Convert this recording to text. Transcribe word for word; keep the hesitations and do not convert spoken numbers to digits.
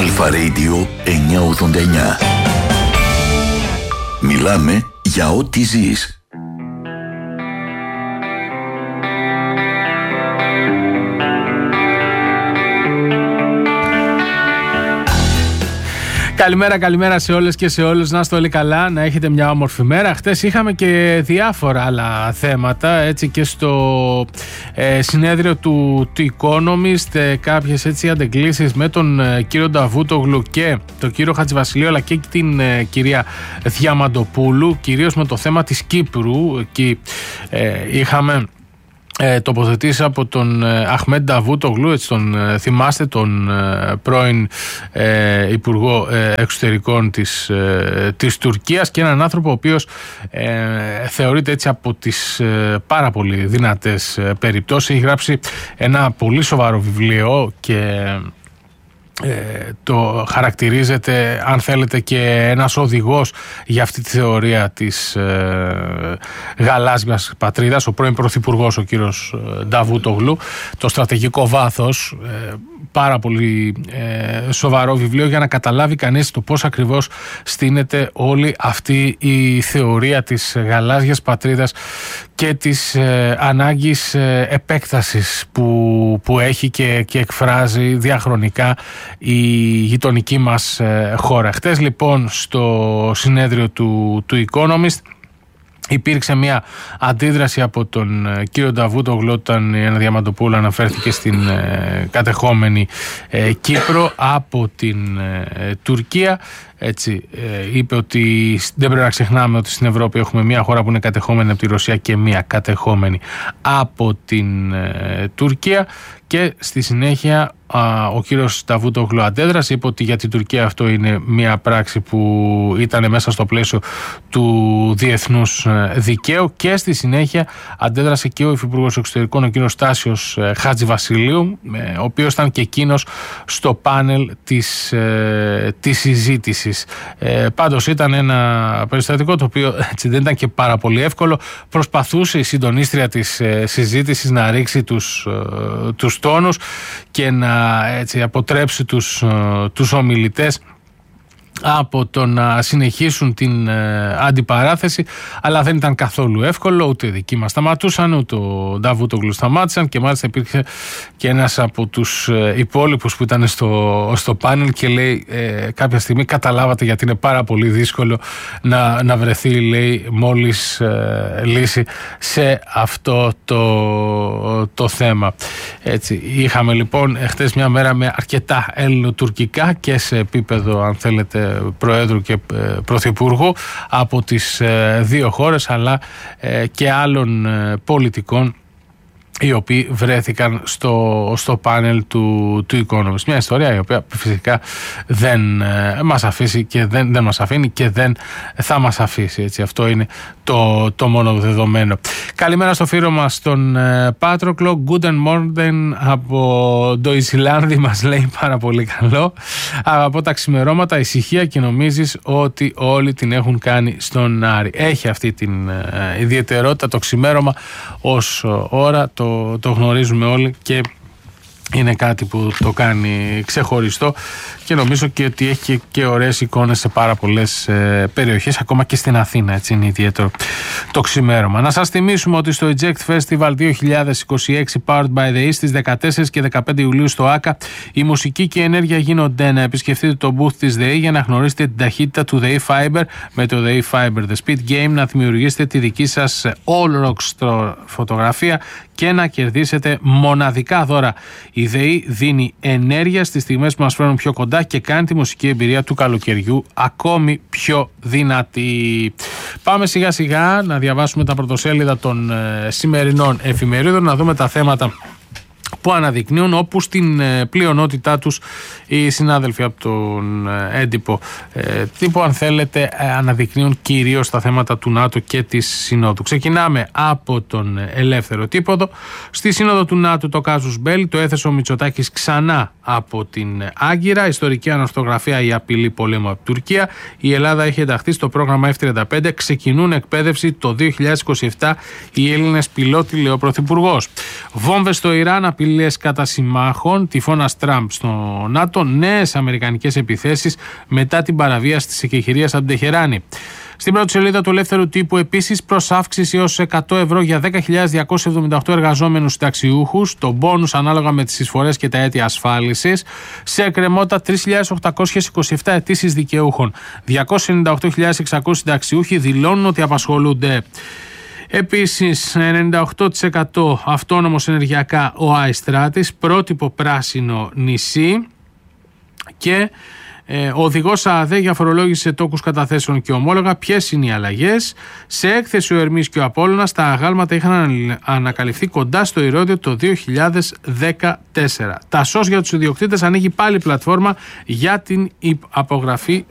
Αλφα Radio εννιακόσια ογδόντα εννιά. Μιλάμε για ό,τι ζεις. Καλημέρα, καλημέρα σε όλες και σε όλους. Να είστε όλοι καλά, να έχετε μια όμορφη μέρα. Χτες είχαμε και διάφορα άλλα θέματα, έτσι και στο ε, συνέδριο του, του Economist, ε, κάποιες έτσι αντεγκλήσεις με τον ε, κύριο Νταβούτογλου και τον κύριο Χατζηβασιλείου, αλλά και την ε, κυρία Διαμαντοπούλου, κυρίως με το θέμα της Κύπρου. Εκεί ε, είχαμε Ε, τοποθετήσει από τον ε, Αχμέντ Νταβούτογλου, έτσι τον ε, θυμάστε, τον ε, πρώην ε, Υπουργό ε, Εξωτερικών της, ε, της Τουρκίας, και έναν άνθρωπο ο οποίος ε, θεωρείται έτσι από τις ε, πάρα πολύ δυνατές ε, περιπτώσεις. Έχει γράψει ένα πολύ σοβαρό βιβλίο και Ε, το χαρακτηρίζεται, αν θέλετε, και ένας οδηγός για αυτή τη θεωρία της ε, γαλάζιας πατρίδας, ο πρώην πρωθυπουργός ο κύριος Νταβούτογλου. Το στρατηγικό βάθος, ε, πάρα πολύ ε, σοβαρό βιβλίο για να καταλάβει κανείς το πώς ακριβώς στείνεται όλη αυτή η θεωρία της γαλάζιας πατρίδας και της ε, ανάγκης ε, επέκτασης που, που έχει και, και εκφράζει διαχρονικά η γειτονική μας ε, χώρα. Χτες λοιπόν στο συνέδριο του, του Economist υπήρξε μια αντίδραση από τον ε, κύριο Νταβούτογλου όταν η Άννα Διαμαντοπούλου αναφέρθηκε στην ε, κατεχόμενη ε, Κύπρο από την ε, Τουρκία. Έτσι, ε, είπε ότι δεν πρέπει να ξεχνάμε ότι στην Ευρώπη έχουμε μια χώρα που είναι κατεχόμενη από τη Ρωσία και μια κατεχόμενη από την ε, Τουρκία. Και στη συνέχεια α, ο κύριος Νταβούτογλου αντέδρασε, είπε ότι για την Τουρκία αυτό είναι μια πράξη που ήταν μέσα στο πλαίσιο του διεθνούς δικαίου, και στη συνέχεια αντέδρασε και ο Υφυπουργός Εξωτερικών, ο κύριος Στάσιος Χατζηβασιλείου, ο οποίος ήταν και εκείνος στο πάνελ της, ε, της συζήτησης. Ε, πάντως ήταν ένα περιστατικό το οποίο έτσι, δεν ήταν και πάρα πολύ εύκολο. Προσπαθούσε η συντονίστρια της ε, συζήτησης να ρίξει τους, ε, τους τόνους και να έτσι, αποτρέψει τους, τους ομιλητές από το να συνεχίσουν την ε, αντιπαράθεση, αλλά δεν ήταν καθόλου εύκολο. Ούτε οι δικοί μας σταματούσαν, ούτε ο Νταβούτογλου σταμάτησαν, και μάλιστα υπήρχε και ένας από τους ε, υπόλοιπους που ήταν στο, στο πάνελ και λέει ε, κάποια στιγμή καταλάβατε γιατί είναι πάρα πολύ δύσκολο να, να βρεθεί, λέει, μόλις ε, λύση σε αυτό το, το θέμα. Έτσι, είχαμε λοιπόν χτες μια μέρα με αρκετά ελληνοτουρκικά και σε επίπεδο, αν θέλετε, Προέδρου και Πρωθυπουργού από τις δύο χώρες, αλλά και άλλων πολιτικών οι οποίοι βρέθηκαν στο, στο πάνελ του, του Economist. Μια ιστορία η οποία φυσικά δεν ε, μας αφήσει και δεν, δεν μας αφήνει και δεν θα μας αφήσει. Έτσι, αυτό είναι το, το μόνο δεδομένο. Καλημέρα στο φίλο μας τον ε, Πάτροκλο. Guten Morgen από το Ισλάνδη, μας λέει, πάρα πολύ καλό. Από τα ξημερώματα ησυχία και νομίζεις ότι όλοι την έχουν κάνει στον Άρη. Έχει αυτή την ε, ιδιαιτερότητα το ξημέρωμα ως ώρα, το Το, το γνωρίζουμε όλοι και είναι κάτι που το κάνει ξεχωριστό, και νομίζω και ότι έχει και, και ωραίες εικόνες σε πάρα πολλές ε, περιοχές, ακόμα και στην Αθήνα, έτσι είναι ιδιαίτερο το ξημέρωμα. Να σας θυμίσουμε ότι στο Eject Festival δύο χιλιάδες είκοσι έξι Powered by the East στις δεκατέσσερις και δεκαπέντε Ιουλίου στο ΆΚΑ, η μουσική και η ενέργεια γίνονται ένα. Επισκεφτείτε το booth της ΔΕΗ για να γνωρίσετε την ταχύτητα του ΔΕΗ Fiber με το ΔΕΗ Fiber The Speed Game, να δημιουργήσετε τη δική σας All Rock φωτογραφία και να κερδίσετε μοναδικά δώρα. Η ΔΕΗ δίνει ενέργεια στις στιγμές που μας φέρνουν πιο κοντά και κάνει τη μουσική εμπειρία του καλοκαιριού ακόμη πιο δυνατή. Πάμε σιγά σιγά να διαβάσουμε τα πρωτοσέλιδα των ε, σημερινών εφημερίδων, να δούμε τα θέματα που αναδεικνύουν, όπου στην ε, πλειονότητά τους οι συνάδελφοι από τον ε, έντυπο ε, τύπο, αν θέλετε, ε, αναδεικνύουν κυρίως τα θέματα του ΝΑΤΟ και της Συνόδου. Ξεκινάμε από τον Ελεύθερο Τύποδο. Στη Σύνοδο του ΝΑΤΟ το κάζους Μπέλη το έθεσε ο Μητσοτάκης ξανά από την Άγκυρα. Ιστορική ανορθογραφία, η απειλή πολέμου από Τουρκία. Η Ελλάδα έχει ενταχθεί στο πρόγραμμα εφ τριάντα πέντε. Ξεκινούν εκπαίδευση το δύο χιλιάδες είκοσι επτά οι Έλληνες πιλότοι, λέει ο Πρωθυπουργός. Βόμβες στο Ιράν, απειλή απειλές κατά συμμάχων, τυφώνας Τραμπ στο ΝΑΤΟ, νέες αμερικανικές επιθέσεις μετά την παραβίαση της εκεχηρίας από την Τεχεράνη. Στην πρώτη σελίδα του Ελεύθερου Τύπου, επίσης, προς αύξηση έως εκατό ευρώ για δέκα χιλιάδες διακόσιους εβδομήντα οκτώ εργαζόμενους συνταξιούχους, το μπόνους ανάλογα με τις εισφορές και τα έτη ασφάλισης, σε εκκρεμότητα τρεις χιλιάδες οκτακόσιες είκοσι επτά αιτήσεις δικαιούχων. διακόσιες ενενήντα οκτώ χιλιάδες εξακόσιοι συνταξιούχοι δηλώνουν ότι απασχολούνται. Επίσης, ενενήντα οκτώ τοις εκατό αυτόνομος ενεργειακά ο Αϊστράτης, πρότυπο πράσινο νησί και Ε, ο οδηγός ΑΔΕ για φορολόγηση σε τόκους καταθέσεων και ομόλογα. Ποιες είναι οι αλλαγές? Σε έκθεση ο Ερμής και ο Απόλλωνας, τα αγάλματα είχαν ανακαλυφθεί κοντά στο Ηρώδειο το δύο χιλιάδες δεκατέσσερα. Τα ΣΟΣ για τους ιδιοκτήτες ανοίγει πάλι πλατφόρμα για την απογραφή